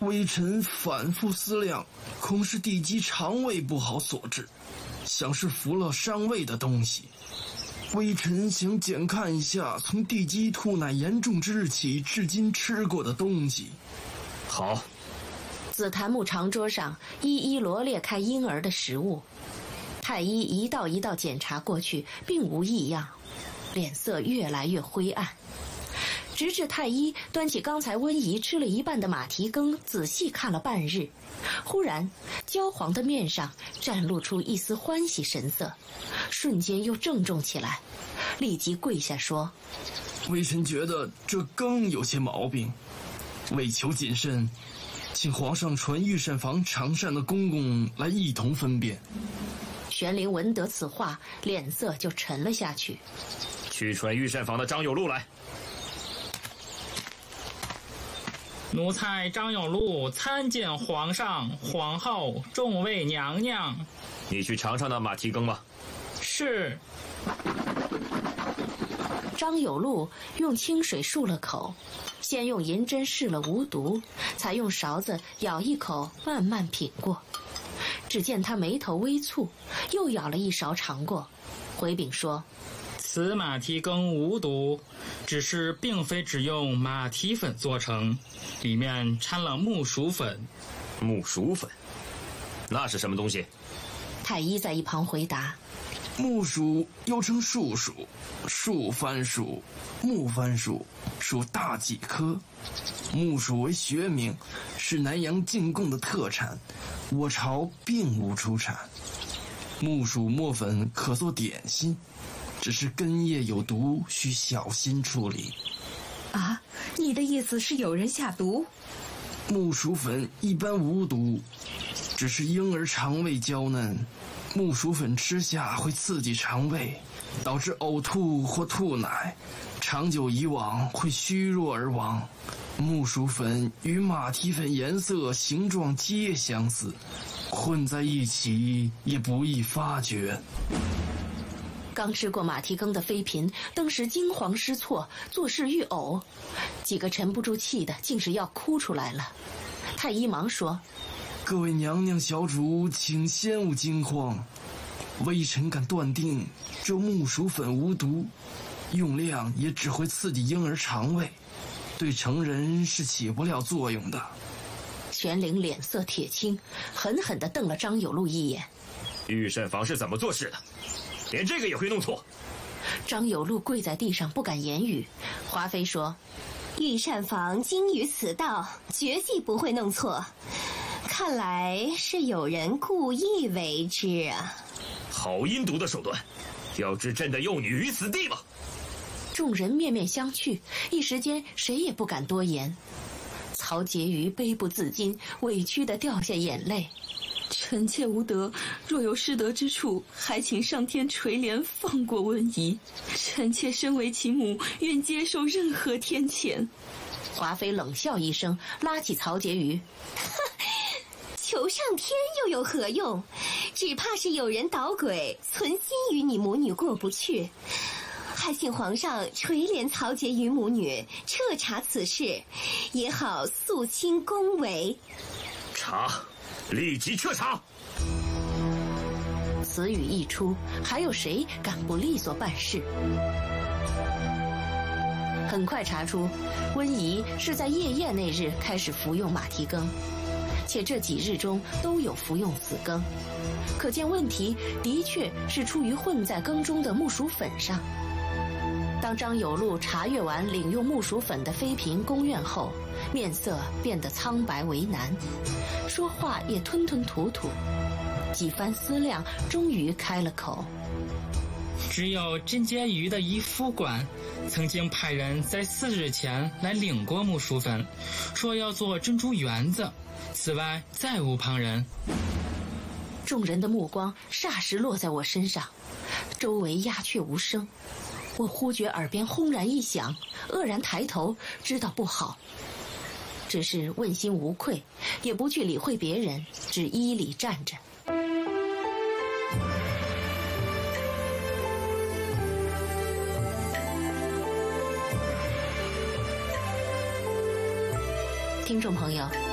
微臣反复思量，恐是地基肠胃不好所致，像是服了伤胃的东西。微臣想检看一下从地基吐奶严重之日起至今吃过的东西。 好。 紫檀木长桌上一一罗列开婴儿的食物，太医一道一道检查过去，并无异样，脸色越来越灰暗。直至太医端起刚才温宜吃了一半的马蹄羹仔细看了半日，忽然焦黄的面上绽露出一丝欢喜神色，瞬间又郑重起来，立即跪下说： 微臣觉得这羹有些毛病，为求谨慎，请皇上传御膳房常膳的公公来一同分辨。 玄灵闻得此话，脸色就沉了下去。 去传御膳房的张有禄来。 奴才张有禄参见皇上、皇后、众位娘娘。 你去尝尝那马蹄羹吧。 是。 张有禄用清水漱了口，先用银针试了无毒，才用勺子舀一口慢慢品过。只见他眉头微蹙，又舀了一勺尝过，回禀说： 此马蹄羹无毒，只是并非只用马蹄粉做成，里面掺了木薯粉。 木薯粉？那是什么东西？ 太医在一旁回答： 木薯又称树薯、树番薯、木番薯，属大戟科。木薯为学名，是南阳进贡的特产，我朝并无出产。木薯磨粉可做点心，只是根叶有毒，需小心处理。 啊，你的意思是有人下毒？ 木薯粉一般无毒，只是婴儿肠胃娇嫩，木薯粉吃下会刺激肠胃，导致呕吐或吐奶，长久以往会虚弱而亡。木薯粉与马蹄粉颜色、形状皆相似，混在一起也不易发觉。 刚吃过马蹄羹的妃嫔当时惊慌失措，作势欲呕，几个沉不住气的竟是要哭出来了。太医忙说： 各位娘娘小主，请先勿惊慌，微臣敢断定这木薯粉无毒，用量也只会刺激婴儿肠胃，对成人是起不了作用的。 玄灵脸色铁青，狠狠地瞪了张有禄一眼。 御膳房是怎么做事的？连这个也会弄错？ 张有禄跪在地上不敢言语。华妃说： 御膳房精于此道，绝技不会弄错，看来是有人故意为之啊。 好阴毒的手段，要置朕的幼女于死地吗？ 众人面面相觑，一时间谁也不敢多言。曹婕妤悲不自禁，委屈地掉下眼泪。 臣妾无德，若有失德之处，还请上天垂怜放过温宜。臣妾身为其母，愿接受任何天谴。 华妃冷笑一声，拉起曹婕妤： 求上天又有何用？只怕是有人捣鬼，存心与你母女过不去。还请皇上垂怜曹婕妤母女，彻查此事，也好肃清宫闱。 查，立即彻查。 此语一出，还有谁敢不利索办事？很快查出，温宜是在夜宴那日开始服用马蹄羹，且这几日中都有服用此羹，可见问题的确是出于混在羹中的木薯粉上。当张有禄查阅完领用木薯粉的妃嫔宫苑后，面色变得苍白为难，说话也吞吞吐吐，几番思量，终于开了口： 只有甄婕妤的姨夫管曾经派人在4日前来领过木薯粉，说要做珍珠圆子，此外再无旁人。 众人的目光霎时落在我身上，周围鸦雀无声。我忽觉耳边轰然一响，愕然抬头，知道不好，只是问心无愧，也不去理会别人，只依礼站着。听众朋友，